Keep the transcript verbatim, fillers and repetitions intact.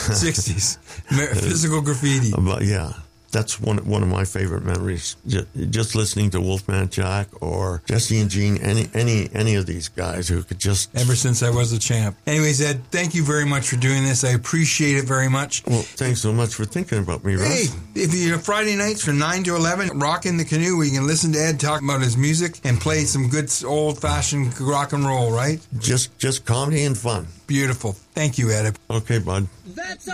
sixties. Physical graffiti. But yeah, that's one one of my favorite memories. Just, just listening to Wolfman Jack or Jesse and Gene, any any any of these guys who could just... Ever since I was a champ. Anyways, Ed, thank you very much for doing this. I appreciate it very much. Well, thanks so much for thinking about me, Russ. Hey, if you're Friday nights from nine to eleven, Rock in the Canoe, where you can listen to Ed talk about his music and play some good old-fashioned rock and roll, right? Just, just comedy and fun. Beautiful. Thank you, Ed. Okay, bud. That's